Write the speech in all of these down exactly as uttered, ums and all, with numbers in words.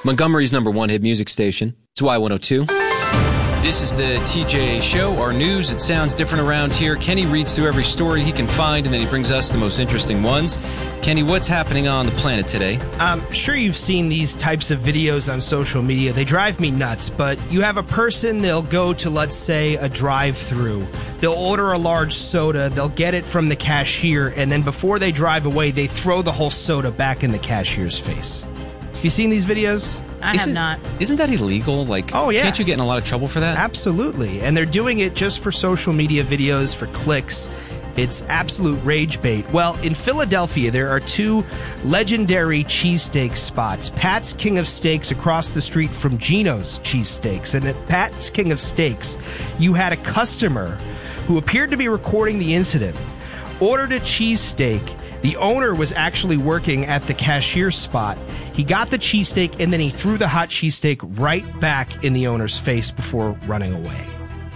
Montgomery's number one hit music station. It's Y one oh two. This is the T J Show, our news. It sounds different around here. Kenny reads through every story he can find, and then he brings us the most interesting ones. Kenny, what's happening on the planet today? I'm sure you've seen these types of videos on social media. They drive me nuts, but you have a person, they'll go to, let's say, a drive-thru. They'll order a large soda, they'll get it from the cashier, and then before they drive away, they throw the whole soda back in the cashier's face. Have you seen these videos? I isn't, have not. Isn't that illegal? Like, oh, yeah. Can't you get in a lot of trouble for that? Absolutely. And they're doing it just for social media videos, for clicks. It's absolute rage bait. Well, in Philadelphia, there are two legendary cheesesteak spots. Pat's King of Steaks across the street from Geno's Cheesesteaks. And at Pat's King of Steaks, you had a customer who appeared to be recording the incident, ordered a cheesesteak. The owner was actually working at the cashier spot. He got the cheesesteak, and then he threw the hot cheesesteak right back in the owner's face before running away.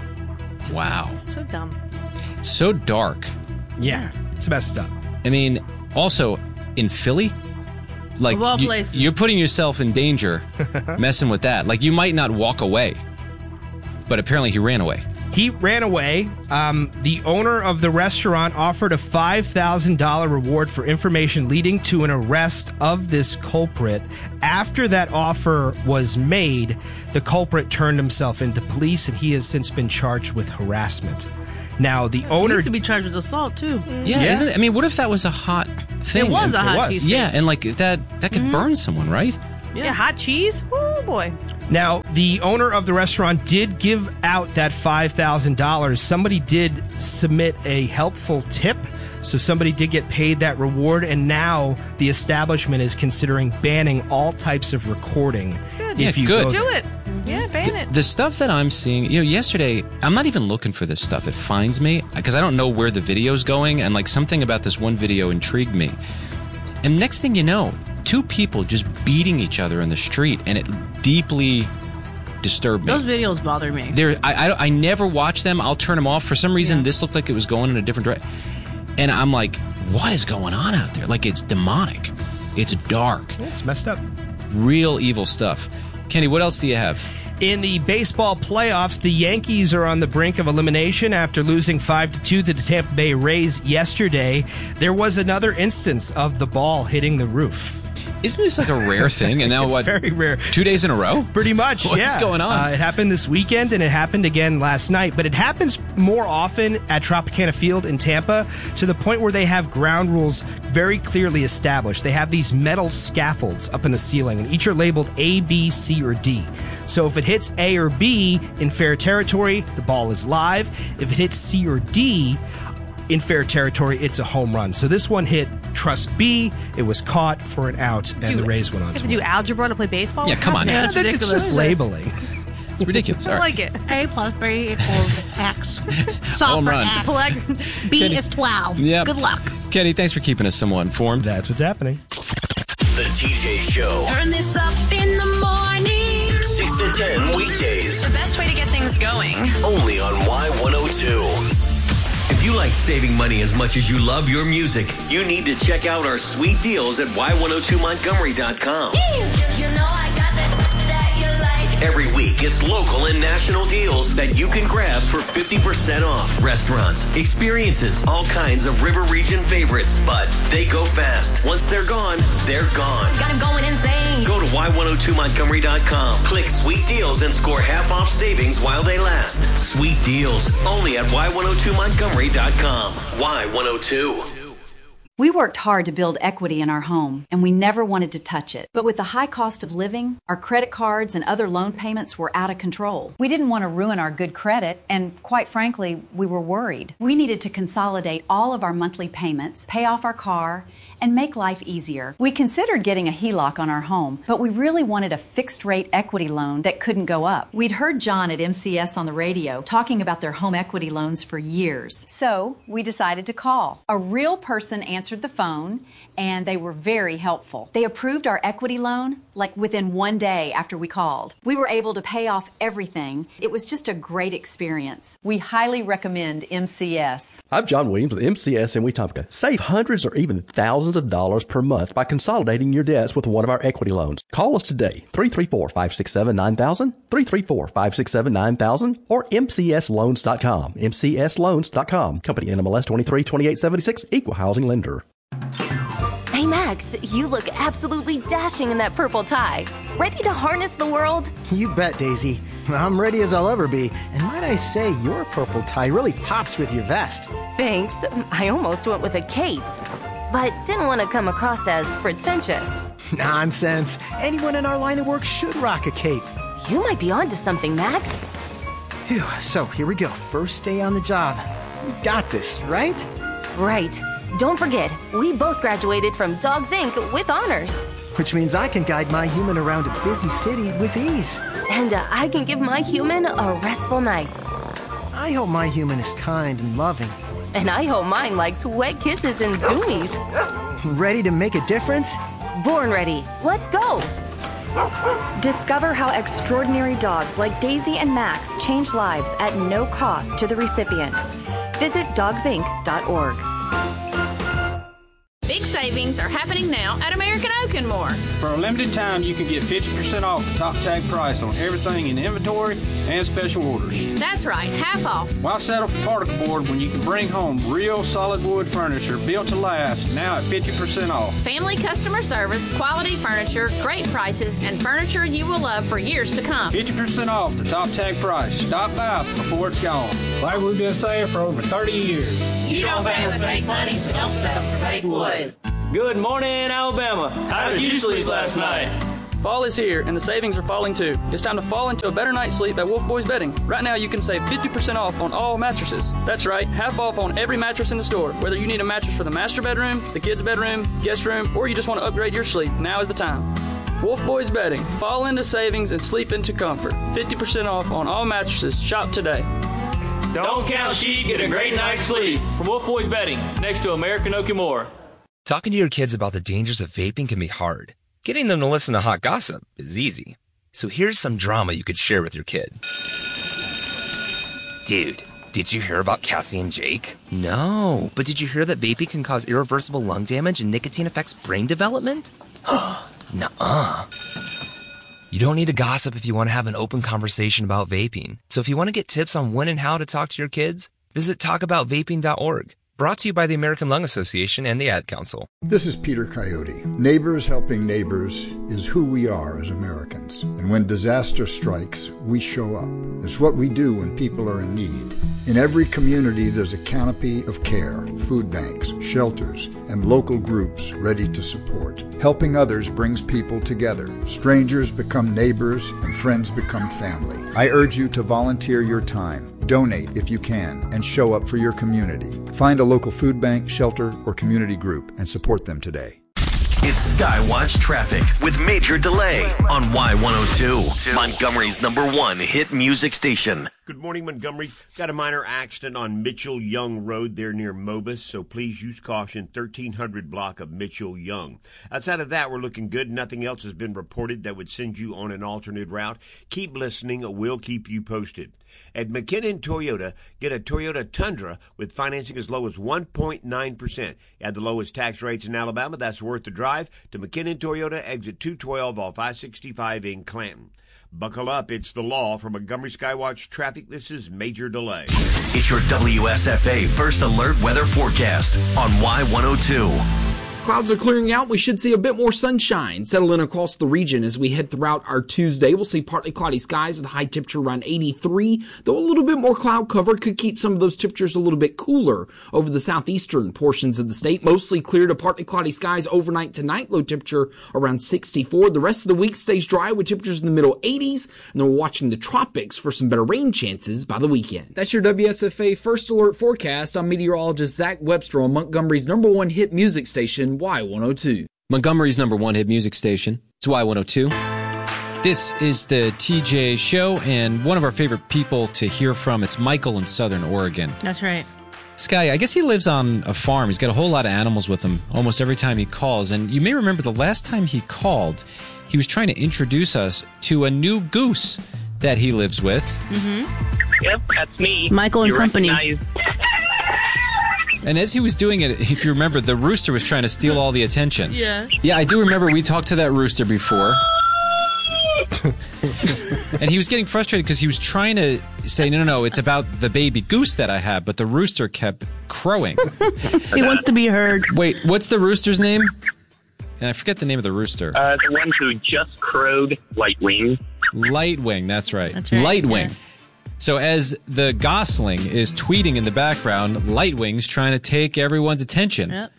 Wow. So dumb. It's so dark. Yeah, it's messed up. I mean, also, in Philly, like, Of all you, places. you're putting yourself in danger messing with that. Like, you might not walk away, but apparently he ran away. He ran away. Um, the owner of the restaurant offered a five thousand dollars reward for information leading to an arrest of this culprit. After that offer was made, the culprit turned himself into police, and he has since been charged with harassment. Now, the He owner... needs to be charged with assault, too. Yeah, Yeah. isn't it? I mean, what if that was a hot thing? It was And- a hot was. cheesesteak. Yeah, and like that that could Mhm. burn someone, right? Yeah, hot cheese? Oh, boy. Now, the owner of the restaurant did give out that five thousand dollars. Somebody did submit a helpful tip, so somebody did get paid that reward, and now the establishment is considering banning all types of recording. Good. If Yeah, you good. go Do there. it. Yeah, ban it. The stuff that I'm seeing, you know, yesterday, I'm not even looking for this stuff. It finds me because I don't know where the video's going, and like something about this one video intrigued me. And next thing you know, two people just beating each other in the street, and it deeply disturbed me. Those videos bother me. There, I, I, I never watch them. I'll turn them off. For some reason, Yeah. this looked like it was going in a different direction. And I'm like, what is going on out there? Like, it's demonic. It's dark. It's messed up. Real evil stuff. Kenny, what else do you have? In the baseball playoffs, the Yankees are on the brink of elimination after losing five to two to the Tampa Bay Rays yesterday. There was another instance of the ball hitting the roof. Isn't this like a rare thing? And now It's what? very rare. Two days in a row? Pretty much, What's yeah. going on? Uh, it happened this weekend, and it happened again last night. But it happens more often at Tropicana Field in Tampa, to the point where they have ground rules very clearly established. They have these metal scaffolds up in the ceiling, and each are labeled A, B, C, or D. So if it hits A or B in fair territory, the ball is live. If it hits C or D in fair territory, it's a home run. So this one hit Trust B. It was caught for an out, and Do- the Rays went on You to have to do win. algebra to play baseball? Yeah, What's come on happening? now. That's It's ridiculous. just labeling. It's ridiculous. I All right. like it. A plus B equals X. Solve Home for run. X. Plug- B Kenny. is twelve. Yep. Good luck. Kenny, thanks for keeping us somewhat informed. That's what's happening. The T J Show. Turn this up in the morning. six to ten weekdays. The best way to get things going. Only on Y one oh two. If you like saving money as much as you love your music, you need to check out our sweet deals at Y one oh two Montgomery dot com. You know I got that that you like. Every week, it's local and national deals that you can grab for fifty percent off. Restaurants, experiences, all kinds of River Region favorites. But they go fast. Once they're gone, they're gone. Got him going insane. Go to Y one oh two Montgomery dot com. Click Sweet Deals and score half off savings while they last. Sweet Deals, only at Y one oh two Montgomery dot com. Y one oh two. We worked hard to build equity in our home, and we never wanted to touch it. But with the high cost of living, our credit cards and other loan payments were out of control. We didn't want to ruin our good credit, and quite frankly, we were worried. We needed to consolidate all of our monthly payments, pay off our car, and make life easier. We considered getting a H E L O C on our home, but we really wanted a fixed-rate equity loan that couldn't go up. We'd heard John at M C S on the radio talking about their home equity loans for years. So we decided to call. A real person answered the phone, and they were very helpful. They approved our equity loan like within one day after we called. We were able to pay off everything. It was just a great experience. We highly recommend M C S. I'm John Williams with M C S in Wetumpka. Save hundreds or even thousands of dollars per month by consolidating your debts with one of our equity loans. Call us today, three three four, five six seven, nine thousand, three three four, five six seven, nine thousand, or M C S loans dot com. M C S loans dot com. Company N M L S twenty-three twenty-eight seventy-six, Equal Housing Lender. Hey, Max, you look absolutely dashing in that purple tie. Ready to harness the world? You bet, Daisy. I'm ready as I'll ever be. And might I say, your purple tie really pops with your vest. Thanks. I almost went with a cape, but didn't want to come across as pretentious. Nonsense. Anyone in our line of work should rock a cape. You might be onto something, Max. Phew, so here we go. First day on the job. We've got this, right? Right. Don't forget, we both graduated from Dogs Incorporated with honors. Which means I can guide my human around a busy city with ease. And uh, I can give my human a restful night. I hope my human is kind and loving. And I hope mine likes wet kisses and zoomies. Ready to make a difference? Born ready. Let's go. Discover how extraordinary dogs like Daisy and Max change lives at no cost to the recipients. Visit dogs inc dot org. Big savings are happening now at American Oak and More. For a limited time, you can get fifty percent off the top tag price on everything in inventory and special orders. That's right, half off. Why settle for particle board when you can bring home real solid wood furniture built to last, now at fifty percent off? Family customer service, quality furniture, great prices, and furniture you will love for years to come. fifty percent off the top tag price. Stop by before it's gone. Like we've been saying for over thirty years. You don't pay with fake money, so don't settle for fake wood. Good morning, Alabama. How did you sleep last night? Fall is here, and the savings are falling too. It's time to fall into a better night's sleep at Wolf Boys Bedding. Right now, you can save fifty percent off on all mattresses. That's right, half off on every mattress in the store. Whether you need a mattress for the master bedroom, the kids' bedroom, guest room, or you just want to upgrade your sleep, now is the time. Wolf Boys Bedding. Fall into savings and sleep into comfort. fifty percent off on all mattresses. Shop today. Don't count sheep, get a great night's sleep. From Wolf Boys Bedding, next to American Oak and More. Talking to your kids about the dangers of vaping can be hard. Getting them to listen to hot gossip is easy. So here's some drama you could share with your kid. Dude, did you hear about Cassie and Jake? No, but did you hear that vaping can cause irreversible lung damage and nicotine affects brain development? Nuh-uh. You don't need to gossip if you want to have an open conversation about vaping. So if you want to get tips on when and how to talk to your kids, visit talk about vaping dot org. Brought to you by the American Lung Association and the Ad Council. This is Peter Coyote. Neighbors helping neighbors is who we are as Americans. And when disaster strikes, we show up. It's what we do when people are in need. In every community, there's a canopy of care, food banks, shelters, and local groups ready to support. Helping others brings people together. Strangers become neighbors, and friends become family. I urge you to volunteer your time. Donate if you can, and show up for your community. Find a local food bank, shelter, or community group and support them today. It's Skywatch Traffic with Major Delay on Y one oh two, Montgomery's number one hit music station. Good morning, Montgomery. Got a minor accident on Mitchell Young Road there near Mobus, so please use caution, thirteen hundred block of Mitchell Young. Outside of that, we're looking good. Nothing else has been reported that would send you on an alternate route. Keep listening. We'll keep you posted. At McKinnon Toyota, get a Toyota Tundra with financing as low as one point nine percent. At the lowest tax rates in Alabama, that's worth the drive to McKinnon Toyota, exit two twelve off I sixty-five in Clanton. Buckle up, it's the law. For Montgomery Skywatch Traffic, this is Major Delay. It's your W S F A First Alert Weather Forecast on Y one oh two. Clouds are clearing out. We should see a bit more sunshine settle in across the region as we head throughout our Tuesday. We'll see partly cloudy skies with a high temperature around eighty-three, though a little bit more cloud cover could keep some of those temperatures a little bit cooler over the southeastern portions of the state. Mostly clear to partly cloudy skies overnight tonight, low temperature around sixty-four. The rest of the week stays dry with temperatures in the middle eighties, and then we're watching the tropics for some better rain chances by the weekend. That's your W S F A First Alert Forecast. I'm meteorologist Zach Webster on Montgomery's number one hit music station, Y one oh two. Montgomery's number one hit music station. It's Y one oh two. This is the T J Show, and one of our favorite people to hear from, it's Michael in Southern Oregon. That's right. Sky, I guess he lives on a farm. He's got a whole lot of animals with him almost every time he calls. And you may remember the last time he called, he was trying to introduce us to a new goose that he lives with. Mm-hmm. Yep, that's me. Michael and You Company. recognize- And as he was doing it, if you remember, the rooster was trying to steal all the attention. Yeah. Yeah, I do remember we talked to that rooster before. And he was getting frustrated because he was trying to say, no, no, no, it's about the baby goose that I have, but the rooster kept crowing. He wants to be heard. Wait, what's the rooster's name? And I forget the name of the rooster. Uh, the one who just crowed, Lightwing. Lightwing, that's right. That's right, Lightwing. yeah. So as the gosling is tweeting in the background, Lightwing's trying to take everyone's attention. Yep.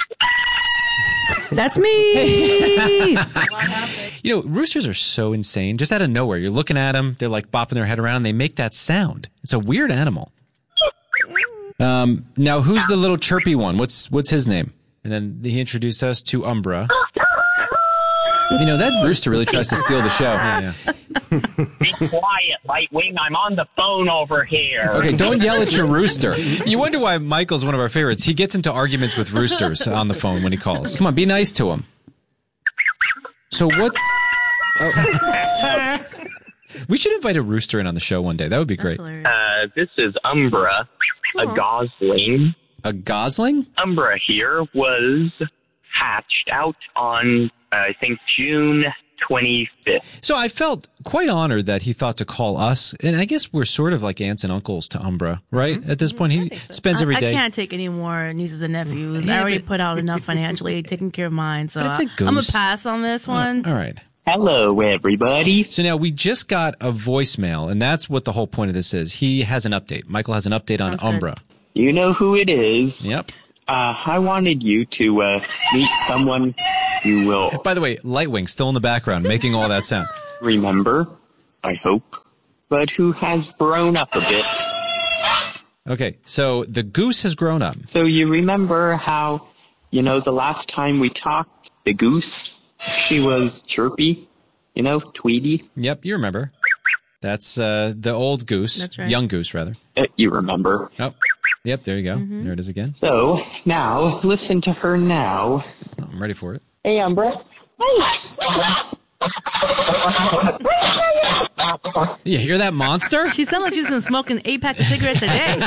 That's me. You know, roosters are so insane. Just out of nowhere, you're looking at them, they're like bopping their head around, and they make that sound. It's a weird animal. Um, now, who's the little chirpy one? What's what's his name? And then he introduced us to Umbra. You know, that rooster really tries to steal the show. Yeah, yeah. Be quiet, Lightwing. I'm on the phone over here. Okay, don't yell at your rooster. You wonder why Michael's one of our favorites. He gets into arguments with roosters on the phone when he calls. Come on, be nice to him. So what's... Oh. We should invite a rooster in on the show one day. That would be great. Uh, this is Umbra, a gosling. A gosling? Umbra here was hatched out on, uh, I think, June twenty-fifth. So I felt quite honored that he thought to call us. And I guess we're sort of like aunts and uncles to Umbra, right? Mm-hmm. At this point, he spends every day. I can't take any more nieces and nephews. Yeah, I already but- put out enough financially, taking care of mine. So But it's a I- I'm going goose. to pass on this one. All right. Hello, everybody. So now we just got a voicemail, and that's what the whole point of this is. He has an update. Michael has an update on Sounds good. Umbra. You know who it is. Yep. Uh, I wanted you to uh, meet someone who will By the way, Lightwing still in the background, making all that sound. remember, I hope, but who has grown up a bit. Okay, so the goose has grown up. So you remember how, you know, the last time we talked, the goose, she was chirpy, you know, Tweety. Yep, you remember. That's uh, the old goose. That's right. Young goose, rather. Uh, you remember. Oh, yep, there you go. Mm-hmm. There it is again. So now, listen to her now. I'm ready for it. Hey, Umbra. You hear that monster? She sounds like she's been smoking eight packs of cigarettes a day.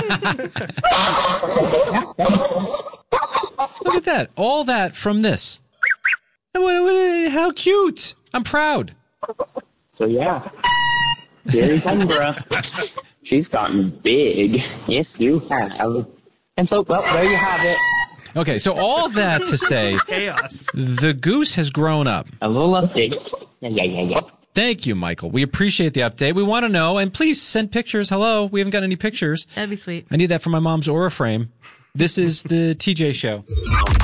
Look at that. All that from this. What- what- How cute. I'm proud. So yeah, here's Umbra. She's gotten big. Yes, you have. And so, well, there you have it. Okay, so all that to say, Chaos. the goose has grown up. A little update. Yeah, yeah, yeah, yeah. Thank you, Michael. We appreciate the update. We want to know, and please send pictures. Hello, we haven't got any pictures. That'd be sweet. I need that for my mom's Aura frame. This is the T J Show.